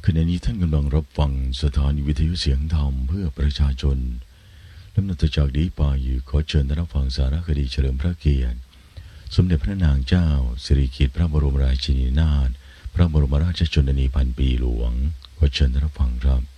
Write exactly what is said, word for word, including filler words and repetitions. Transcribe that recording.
ขณะนี้ท่านกำลังรับฟังสถานีวิทยุเสียงธรรมเพื่อประชาชนลำดับต่อจากนี้ไปขอเชิญท่านรับฟังสารคดีเฉลิมพระเกียรติสมเด็จพระนางเจ้าสิริกิติ์พระบรมราชินีนาถพระบรมราชชนนีพันปีหลวงขอเชิญท่านรับฟังครับ